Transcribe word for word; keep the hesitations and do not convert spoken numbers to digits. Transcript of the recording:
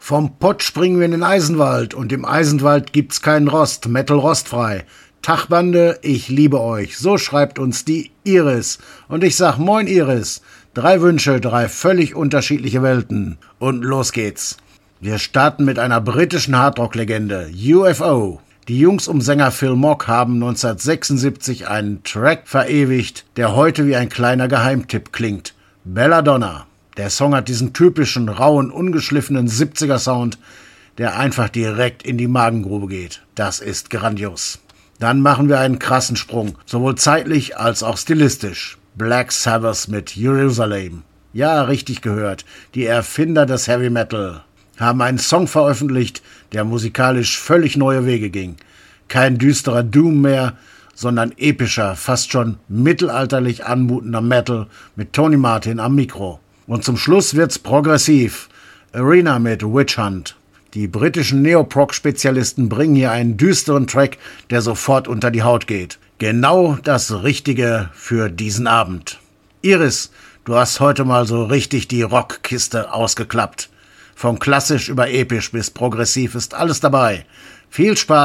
Vom Pott springen wir in den Eisenwald und im Eisenwald gibt's keinen Rost, Metal rostfrei. Tag Bande, ich liebe euch. So schreibt uns die Iris. Und ich sag moin Iris. Drei Wünsche, drei völlig unterschiedliche Welten. Und los geht's. Wir starten mit einer britischen Hardrock-Legende, U F O. Die Jungs um Sänger Phil Mogg haben neunzehnhundertsechsundsiebzig einen Track verewigt, der heute wie ein kleiner Geheimtipp klingt. Belladonna. Der Song hat diesen typischen, rauen, ungeschliffenen siebziger-Sound, der einfach direkt in die Magengrube geht. Das ist grandios. Dann machen wir einen krassen Sprung, sowohl zeitlich als auch stilistisch. Black Sabbath mit Jerusalem. Ja, richtig gehört. Die Erfinder des Heavy Metal haben einen Song veröffentlicht, der musikalisch völlig neue Wege ging. Kein düsterer Doom mehr, sondern epischer, fast schon mittelalterlich anmutender Metal mit Tony Martin am Mikro. Und zum Schluss wird's progressiv. Arena mit Witch Hunt. Die britischen Neoprog-Spezialisten bringen hier einen düsteren Track, der sofort unter die Haut geht. Genau das Richtige für diesen Abend. Iris, du hast heute mal so richtig die Rockkiste ausgeklappt. Von klassisch über episch bis progressiv ist alles dabei. Viel Spaß!